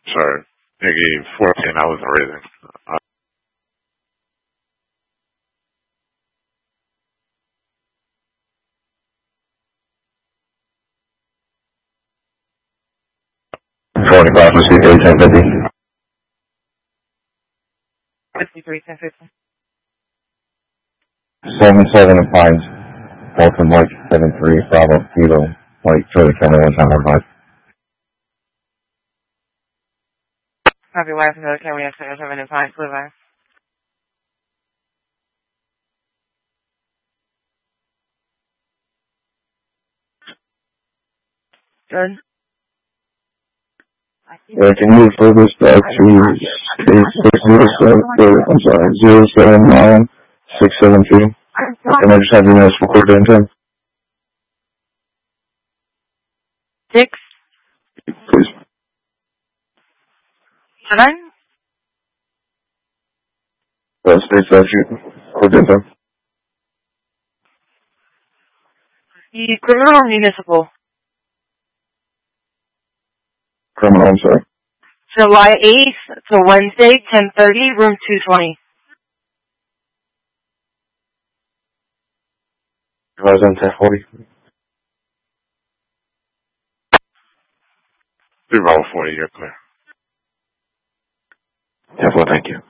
Sorry. Maybe 14, I wasn't raising. 45 was 1050. 53, 1050. 77 and Pines. Welcome Mike 73, Bravo, Kilo, Mike, Charlie, County, 1 time 5. Copy, wife, another camera, yes, 7 and 5, Boulevard. Good. Yeah, can you refer this back to 079-672? And I just have your notes recorded in time. 6? Please. 7? State statute, recorded in time. The criminal or municipal? Criminal, I'm sorry. July 8th to Wednesday, 10:30, room 220. I was on 1040. 340, you're clear. 10-4, thank you.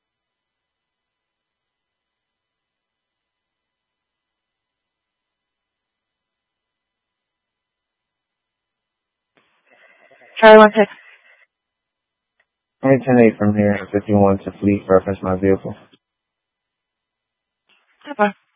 Charlie 16. 10-8 from here, 51 to Fleet, reference my vehicle. Okay.